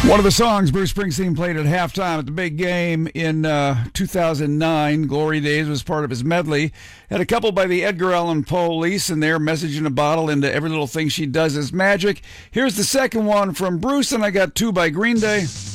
One of the songs Bruce Springsteen played at halftime at the big game in 2009, Glory Days, was part of his medley. Had a couple by the Edgar Allan Poe Lease in there, Message in a Bottle, into Every Little Thing She Does Is Magic. Here's the second one from Bruce, and I got two by Green Day.